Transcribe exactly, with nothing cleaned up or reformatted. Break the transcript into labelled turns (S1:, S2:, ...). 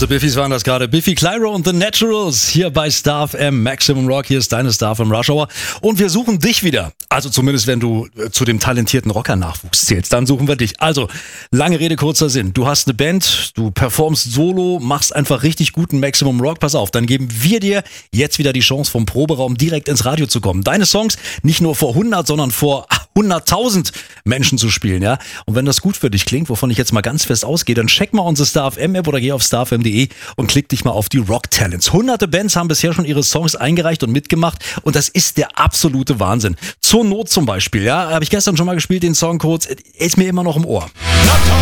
S1: Also Biffys waren das gerade. Biffy Clyro und The Naturals hier bei Star F M Maximum Rock. Hier ist deine Star F M Rush Hour. Und wir suchen dich wieder. Also zumindest, wenn du zu dem talentierten Rocker-Nachwuchs zählst, dann suchen wir dich. Also, lange Rede, kurzer Sinn. Du hast eine Band, du performst solo, machst einfach richtig guten Maximum Rock. Pass auf, dann geben wir dir jetzt wieder die Chance, vom Proberaum direkt ins Radio zu kommen. Deine Songs nicht nur vor hundert, sondern vor hunderttausend Menschen zu spielen, ja. Und wenn das gut für dich klingt, wovon ich jetzt mal ganz fest ausgehe, dann check mal unsere Star F M App oder geh auf star f m punkt d e und klick dich mal auf die Rock Talents. Hunderte Bands haben bisher schon ihre Songs eingereicht und mitgemacht und das ist der absolute Wahnsinn. Zur Not zum Beispiel, ja, habe ich gestern schon mal gespielt, den Songcode, ist mir immer noch im Ohr.